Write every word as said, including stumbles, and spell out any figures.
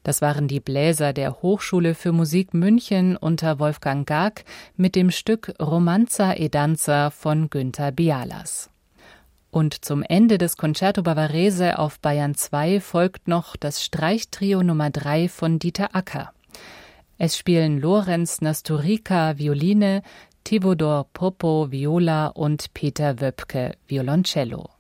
Das waren die Bläser der Hochschule für Musik München unter Wolfgang Garg mit dem Stück Romanza e Danza von Günter Bialas. Und zum Ende des Concerto Bavarese auf Bayern zwei folgt noch das Streichtrio Nummer drei von Dieter Acker. Es spielen Lorenz Nasturica Violine, Tibodor Popo Viola und Peter Wöpke Violoncello.